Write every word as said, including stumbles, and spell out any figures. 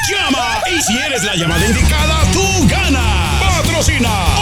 ¡Llama! Y si eres la llamada indicada, tú ganas. Patrocina